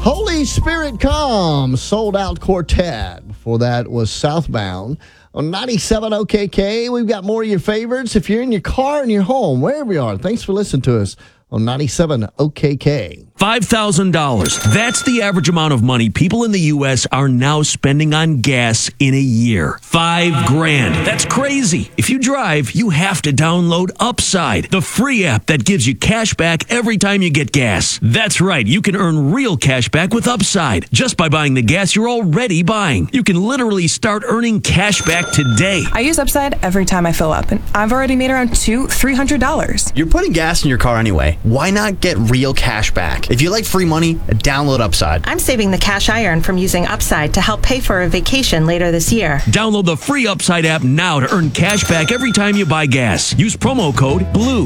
Holy Spirit Come, Sold Out Quartet. Before that was Southbound. On 97 OKK, we've got more of your favorites. If you're in your car, in your home, wherever you are, thanks for listening to us on 97 OKK. $5,000. That's the average amount of money people in the U.S. are now spending on gas in a year. $5,000. That's crazy. If you drive, you have to download Upside, the free app that gives you cash back every time you get gas. That's right. You can earn real cash back with Upside just by buying the gas you're already buying. You can literally start earning cash back today. I use Upside every time I fill up, and I've already made around $300. You're putting gas in your car anyway. Why not get real cash back? If you like free money, download Upside. I'm saving the cash I earn from using Upside to help pay for a vacation later this year. Download the free Upside app now to earn cash back every time you buy gas. Use promo code BLUE.